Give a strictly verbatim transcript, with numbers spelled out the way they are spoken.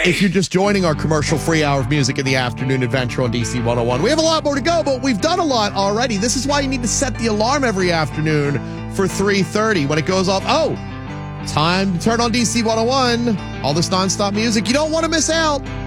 If you're just joining our commercial-free hour of music in the afternoon adventure on D C one oh one, we have a lot more to go, but we've done a lot already. This is why you need to set the alarm every afternoon for three thirty. When it goes off, oh, time to turn on D C one oh one. All this nonstop music you don't want to miss out.